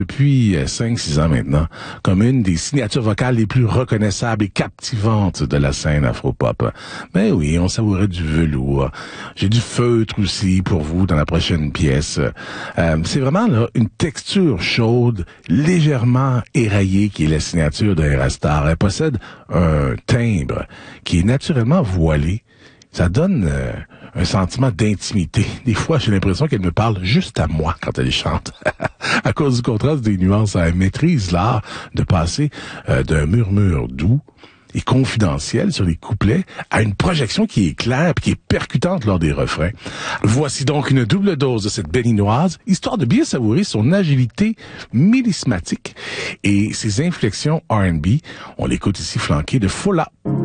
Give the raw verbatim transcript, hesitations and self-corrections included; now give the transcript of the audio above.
depuis cinq six ans maintenant, comme une des signatures vocales les plus reconnaissables et captivantes de la scène afro-pop. Ben oui, on savourait du velours. J'ai du feutre aussi pour vous dans la prochaine pièce. Euh, c'est vraiment là une texture chaude, légèrement éraillée qui est la signature de Erastar. Elle possède un timbre qui est naturellement voilé. Ça donne euh, un sentiment d'intimité. Des fois, j'ai l'impression qu'elle me parle juste à moi quand elle chante. À cause du contraste des nuances, elle maîtrise l'art de passer euh, d'un murmure doux et confidentiel sur les couplets à une projection qui est claire et qui est percutante lors des refrains. Voici donc une double dose de cette béninoise, histoire de bien savourer son agilité mélismatique et ses inflexions R and B. On l'écoute ici flanqué de Fola.